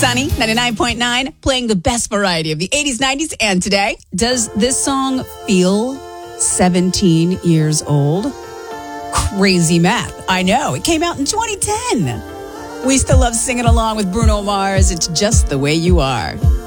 Sunny, 99.9, playing the best variety of the 80s, 90s, and today. Does this song feel 17 years old? Crazy math. I know. It came out in 2010. We still love singing along with Bruno Mars. It's just the way you are.